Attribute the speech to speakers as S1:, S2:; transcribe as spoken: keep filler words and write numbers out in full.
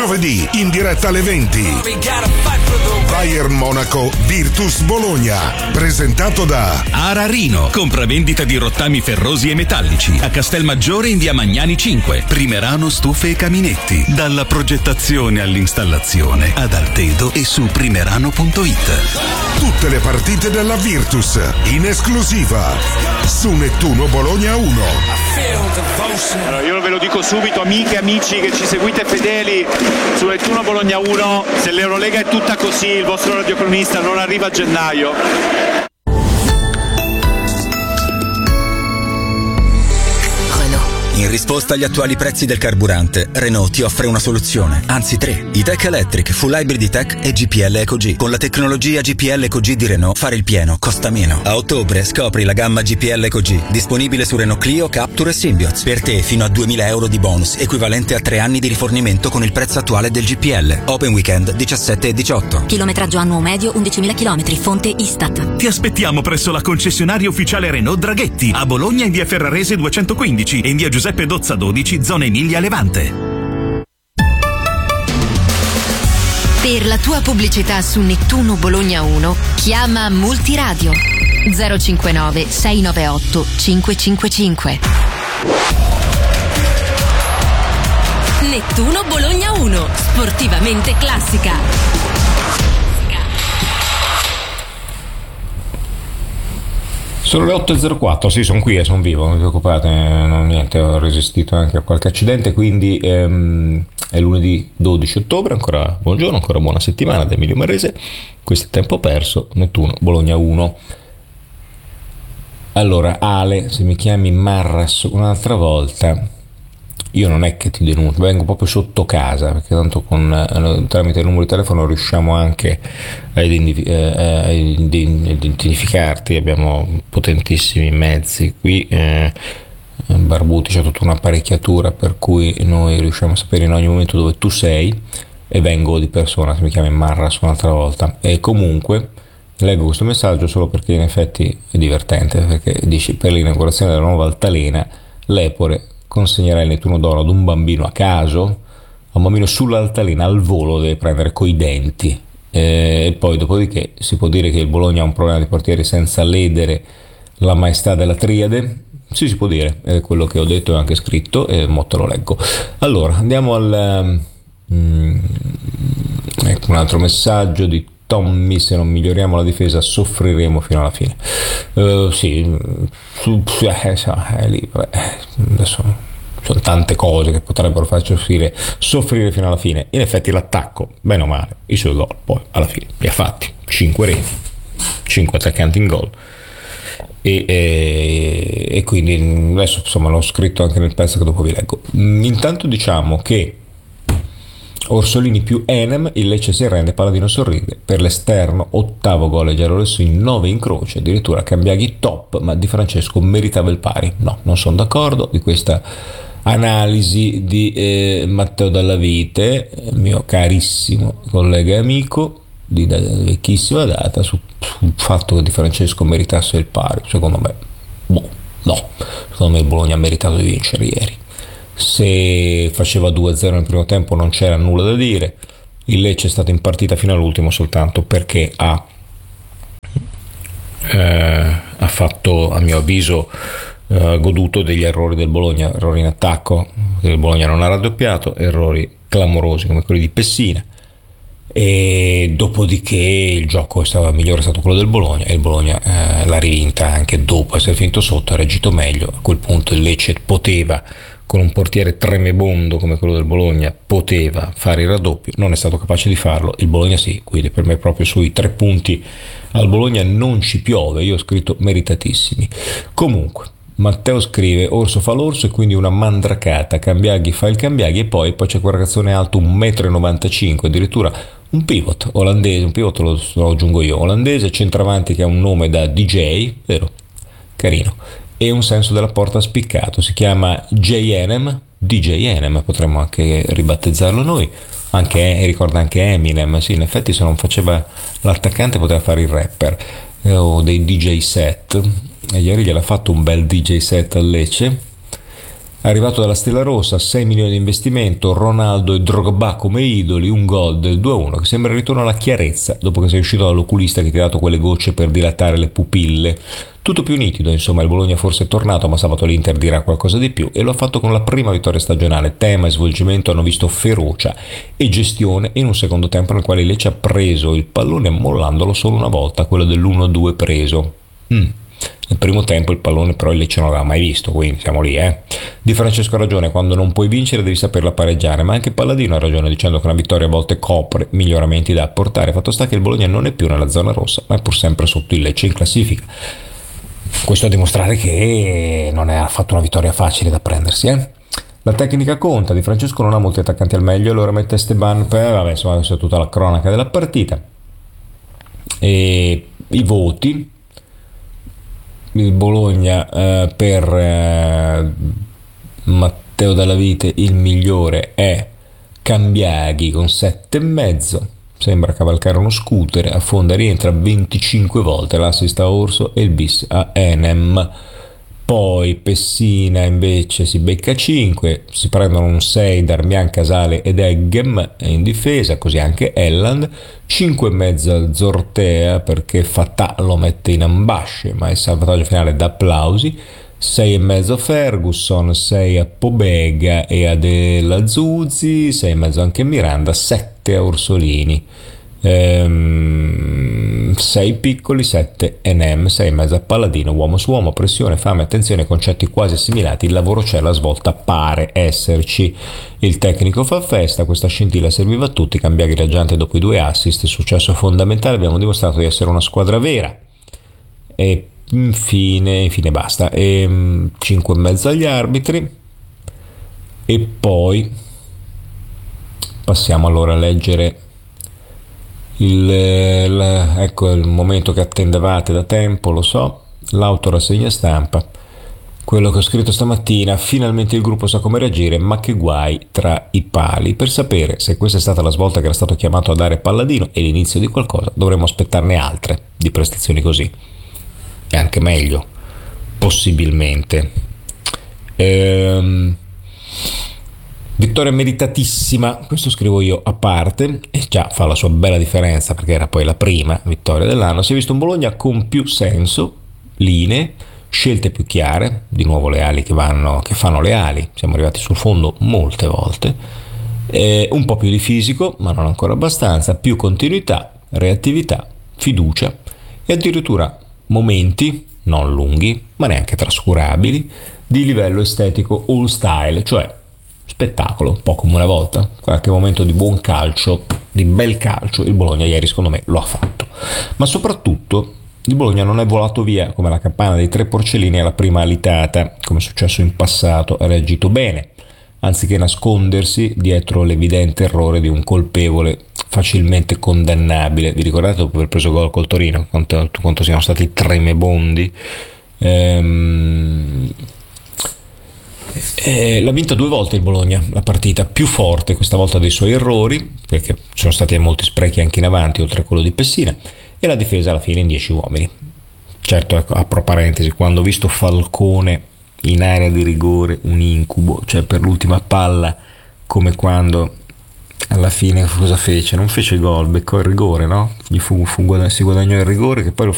S1: Giovedì in diretta alle venti. Bayern Monaco Virtus Bologna, presentato da
S2: Ararino, compravendita di rottami ferrosi e metallici a Castelmaggiore in via Magnani cinque. Primerano stufe e caminetti, dalla progettazione all'installazione ad Altedo e su primerano punto it.
S1: Tutte le partite della Virtus in esclusiva su Nettuno Bologna uno.
S3: Allora, io ve lo dico subito, amiche e amici che ci seguite fedeli su Nettuno Bologna uno, se l'Eurolega è tutta così, il vostro radiocronista non arriva a gennaio.
S4: In risposta agli attuali prezzi del carburante, Renault ti offre una soluzione, anzi tre. E-Tech Electric, Full Hybrid E-Tech e G P L EcoG. Con la tecnologia G P L EcoG di Renault, fare il pieno costa meno. A ottobre scopri la gamma G P L EcoG, disponibile su Renault Clio, Captur e Symbioz. Per te fino a duemila euro di bonus, equivalente a tre anni di rifornimento con il prezzo attuale del G P L. Open Weekend diciassette e diciotto.
S5: Chilometraggio annuo medio undicimila chilometri, fonte Istat.
S2: Ti aspettiamo presso la concessionaria ufficiale Renault Draghetti, a Bologna in via Ferrarese duecentoquindici e in via Giuseppe Dozza dodici, zona Emilia Levante.
S6: Per la tua pubblicità su Nettuno Bologna uno, chiama Multiradio zero cinquantanove sei novantaotto cinquecentocinquantacinque.
S5: Nettuno Bologna uno, sportivamente classica.
S7: Sono le otto e zero quattro, sì, sono qui e sono vivo, non vi preoccupate, non niente, ho resistito anche a qualche accidente, quindi ehm, è lunedì dodici ottobre, ancora buongiorno, ancora buona settimana da Emilio Marrese, questo è Tempo Perso, Nettuno Bologna uno. Allora, Ale, se mi chiami Marras un'altra volta, io non è che ti denuncio, vengo proprio sotto casa, perché tanto con eh, tramite il numero di telefono riusciamo anche a, identif- eh, a identificarti, abbiamo potentissimi mezzi qui, eh, Barbuti, c'è tutta un'apparecchiatura per cui noi riusciamo a sapere in ogni momento dove tu sei, e vengo di persona se mi chiami Marras un'altra volta. E comunque leggo questo messaggio solo perché in effetti è divertente, perché dici: per l'inaugurazione della nuova altalena l'Epore consegnerà il Nettuno d'oro ad un bambino a caso, a un bambino sull'altalena al volo, deve prendere coi denti, e eh, poi dopodiché si può dire che il Bologna ha un problema di portieri senza ledere la maestà della triade. Sì, si può dire, è quello che ho detto e anche scritto, e mo te lo leggo. Allora andiamo al um, ecco un altro messaggio di Tommy: se non miglioriamo la difesa soffriremo fino alla fine. Uh, sì, eh, eh, lì, vabbè, adesso sono tante cose che potrebbero farci soffrire, soffrire fino alla fine. In effetti l'attacco, bene o male, i suoi gol poi alla fine li ha fatti, cinque reti, cinque attaccanti in gol. E, e, e quindi adesso insomma l'ho scritto anche nel pezzo che dopo vi leggo. Intanto diciamo che Orsolini più Enem, il Lecce si arrende, Paladino sorride. Per l'esterno, ottavo gol ai giallorossini in nove incroci, addirittura Cambiaghi top, ma Di Francesco meritava il pari. No, non sono d'accordo di questa analisi di eh, Matteo Dallavite, mio carissimo collega e amico di, di vecchissima data, sul, sul fatto che Di Francesco meritasse il pari. Secondo me, boh, no, secondo me il Bologna ha meritato di vincere ieri. Se faceva due a zero nel primo tempo non c'era nulla da dire. Il Lecce è stato in partita fino all'ultimo soltanto perché ha eh, ha fatto, a mio avviso, eh, goduto degli errori del Bologna, errori in attacco, il Bologna non ha raddoppiato, errori clamorosi come quelli di Pessina, e dopodiché il gioco stava migliore, è stato quello del Bologna, e il Bologna eh, l'ha rivinta anche dopo essere finito sotto, ha reagito meglio. A quel punto il Lecce poteva, con un portiere tremebondo come quello del Bologna, poteva fare il raddoppio, non è stato capace di farlo, il Bologna sì, quindi per me proprio sui tre punti al Bologna non ci piove, io ho scritto meritatissimi. Comunque Matteo scrive: Orso fa l'orso e quindi una mandracata, Cambiaghi fa il Cambiaghi, e poi poi c'è quel ragazzone alto un metro e novantacinque, addirittura un pivot olandese, un pivot lo, lo aggiungo io, olandese, centravanti che ha un nome da D J, vero? Carino, e un senso della porta spiccato, si chiama J N M, D J N M, potremmo anche ribattezzarlo noi, anche, ricorda anche Eminem, sì, in effetti se non faceva l'attaccante poteva fare il rapper, eh, o dei D J set, e ieri gliel'ha fatto un bel D J set al Lecce, arrivato dalla Stella Rossa, sei milioni di investimento, Ronaldo e Drogba come idoli, un gol del due a uno che sembra il ritorno alla chiarezza dopo che sei uscito dall'oculista che ti ha dato quelle gocce per dilatare le pupille. Tutto più nitido, insomma, il Bologna forse è tornato, ma sabato l'Inter dirà qualcosa di più e lo ha fatto con la prima vittoria stagionale. Tema e svolgimento hanno visto ferocia e gestione in un secondo tempo nel quale Lecce ha preso il pallone mollandolo solo una volta, quello dell'uno due preso. Mm. Nel primo tempo il pallone però il Lecce non l'aveva mai visto, quindi siamo lì, eh. Di Francesco ha ragione, quando non puoi vincere devi saperla pareggiare, ma anche Palladino ha ragione dicendo che una vittoria a volte copre miglioramenti da apportare. Fatto sta che il Bologna non è più nella zona rossa, ma è pur sempre sotto il Lecce in classifica. Questo a dimostrare che non è affatto una vittoria facile da prendersi, eh. La tecnica conta, Di Francesco non ha molti attaccanti al meglio, allora mette Esteban per, vabbè, insomma, questa è tutta la cronaca della partita. E i voti: il Bologna eh, per eh, Matteo Dalla Vite il migliore è Cambiaghi con sette e mezzo, sembra cavalcare uno scooter, affonda, rientra venticinque volte, l'assist a Orso e il bis a Enem. Poi Pessina invece si becca cinque, si prendono un sei Darmian, Casale ed Eggem in difesa, così anche Elland. Cinque e mezzo al Zortea perché Fatà lo mette in ambasce, ma il salvataggio finale da applausi. Sei e mezzo Ferguson, sei a Pobega e a Della Zuzzi, sei e mezzo anche Miranda, sette a Orsolini. Ehm, sei piccoli, sette Enem, sei e mezzo a Palladino, uomo su uomo, pressione, fame, attenzione, concetti quasi assimilati, il lavoro c'è, la svolta pare esserci. Il tecnico fa festa, questa scintilla serviva a tutti, Cambiaghi raggiante dopo i due assist, successo fondamentale, abbiamo dimostrato di essere una squadra vera. E infine, infine basta. E, cinque e mezzo agli arbitri. E poi passiamo allora a leggere Il, il, ecco il momento che attendevate da tempo, lo so, l'autorassegna stampa, quello che ho scritto stamattina. Finalmente il gruppo sa come reagire, ma che guai tra i pali. Per sapere se questa è stata la svolta che era stato chiamato a dare Palladino e l'inizio di qualcosa, dovremmo aspettarne altre di prestazioni così, e anche meglio possibilmente. ehm Vittoria meritatissima, questo scrivo io a parte, e già fa la sua bella differenza perché era poi la prima vittoria dell'anno. Si è visto un Bologna con più senso, linee, scelte più chiare, di nuovo le ali che vanno, che fanno le ali, siamo arrivati sul fondo molte volte, eh, un po' più di fisico, ma non ancora abbastanza, più continuità, reattività, fiducia e addirittura momenti, non lunghi, ma neanche trascurabili, di livello estetico all style, cioè spettacolo, un po' come una volta, qualche momento di buon calcio, di bel calcio, il Bologna ieri secondo me lo ha fatto. Ma soprattutto il Bologna non è volato via come la campana dei tre porcellini alla prima alitata, come è successo in passato, ha reagito bene, anziché nascondersi dietro l'evidente errore di un colpevole facilmente condannabile. Vi ricordate dopo aver preso gol col Torino, quanto, quanto siamo stati tremebondi? Ehm... Eh, l'ha vinta due volte il Bologna, la partita, più forte questa volta dei suoi errori, perché ci sono stati molti sprechi anche in avanti oltre a quello di Pessina, e la difesa alla fine in dieci uomini. Certo, ecco, apro parentesi, quando ho visto Falcone in area di rigore, un incubo, cioè per l'ultima palla, come quando alla fine cosa fece? Non fece il gol, beccò il rigore, no? Gli fu, fu, si guadagnò il rigore che poi lo